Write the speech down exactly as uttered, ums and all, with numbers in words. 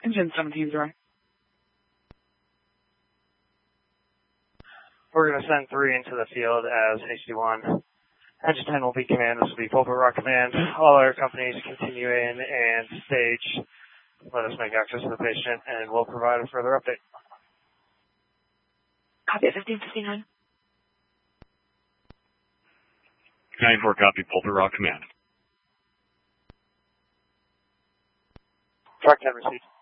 Engine seventeen zero. We're going to send three into the field as H D one. Engine ten will be command. This will be Pulpit Rock command. All our companies continue in and stage. Let us make access to the patient, and we'll provide a further update. Copy at fifteen fifty-nine. ninety-four copy, Pulpit Rock command. Track ten received.